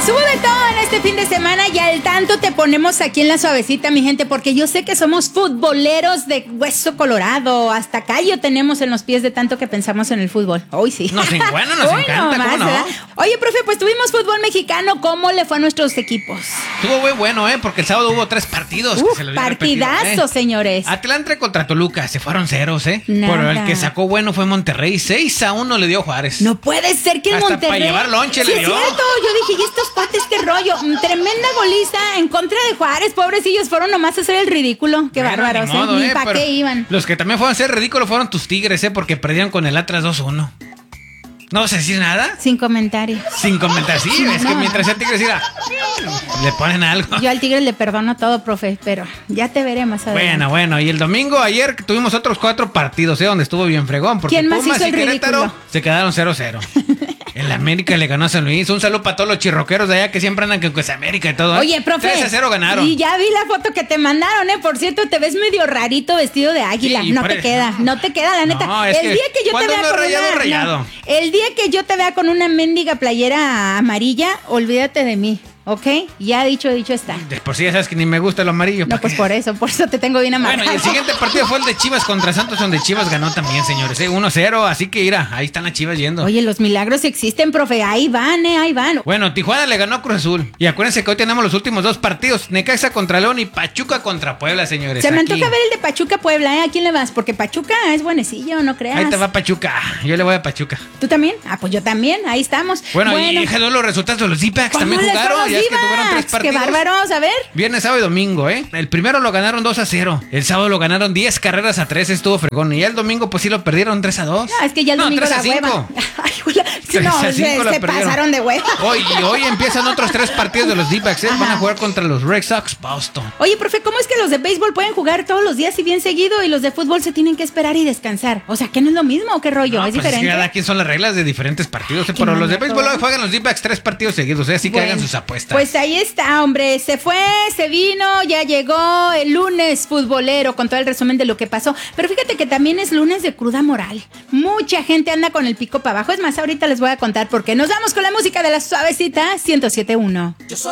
Pues hubo de todo en este fin de semana y al tanto te ponemos aquí en La Suavecita, mi gente, porque yo sé que somos futboleros de hueso colorado. Hasta callo tenemos en los pies de tanto que pensamos en el fútbol. Hoy sí. Nos encanta, ¿cómo no? Oye, profe, pues tuvimos fútbol mexicano. ¿Cómo le fue a nuestros equipos? Estuvo muy bueno, porque el sábado hubo 3 partidos. Partidazos, señores. Atlante contra Toluca, se fueron 0, Nada. Pero el que sacó bueno fue Monterrey. 6-1 le dio Juárez. No puede ser que el Hasta Monterrey... para llevar lonche le dio. Es cierto, yo dije, ¿y estos cuates qué rollo? Tremenda goliza en contra de Juárez. Pobrecillos, fueron nomás a hacer el ridículo. Qué bárbaros, ni para qué iban. Los que también fueron a hacer ridículo fueron tus Tigres, porque perdieron con el Atlas 2-1. ¿No vas a decir nada? Sin comentarios. Sin comentar, sí, es que mientras el Tigres le ponen algo. Yo al Tigre le perdono todo, profe, pero ya te veré más adelante. Bueno, y el domingo, ayer tuvimos otros 4 partidos, donde estuvo bien fregón, porque ¿Quién más Pumas hizo el y Querétaro ridículo? se quedaron 0-0. El América le ganó a San Luis. Un saludo para todos los chirroqueros de allá que siempre andan con América y todo. Oye, profe. 3-0 ganaron. Y ya vi la foto que te mandaron, Por cierto, te ves medio rarito vestido de águila. Sí, no te queda, la neta. No, es el día que yo te vea con rayado. El día que yo te vea con una mendiga playera amarilla, olvídate de mí. ¿Ok? Ya dicho está. De por sí ya sabes que ni me gusta lo amarillo. No, pues por eso te tengo bien amarrado. Bueno, y el siguiente partido fue el de Chivas contra Santos, donde Chivas ganó también, señores. 1-0, así que mira, ahí están las Chivas yendo. Oye, los milagros existen, profe. Ahí van, ahí van. Bueno, Tijuana le ganó a Cruz Azul. Y acuérdense que hoy tenemos los últimos 2 partidos. Necaxa contra León y Pachuca contra Puebla, señores. Se me antoja ver el de Pachuca-Puebla, ¿A quién le vas? Porque Pachuca es buenecillo, no creas. Ahí te va Pachuca. Yo le voy a Pachuca. ¿Tú también? Pues yo también. Ahí estamos. Bueno. Y déjalo los resultados de los D-Backs. También jugaron. Ya es que tuvieron 3 partidos. ¡Qué bárbaros! A ver. Viernes, sábado y domingo, El primero lo ganaron 2-0. El sábado lo ganaron 10 carreras a 3. Estuvo fregón. Y ya el domingo, pues sí lo perdieron 3-2. No, es que ya el domingo da hueva. Ay, se pasaron de hueva. Hoy empiezan otros 3 partidos de los D-Backs, Van a jugar contra los Red Sox Boston. Oye, profe, ¿cómo es que los de béisbol pueden jugar todos los días y bien seguido y los de fútbol se tienen que esperar y descansar? O sea, ¿que no es lo mismo o qué rollo? No, ¿Es pues diferente? Cada quien son las reglas de diferentes partidos. Pero los de béisbol hoy juegan los D-Backs 3 partidos seguidos, así que hagan sus apuestas. Pues ahí está, hombre. Se fue, se vino, ya llegó el lunes futbolero con todo el resumen de lo que pasó. Pero fíjate que también es lunes de cruda moral. Mucha gente anda con el pico para abajo. Es más, ahorita les voy a contar por qué. Nos vamos con la música de La Suavecita 107.1.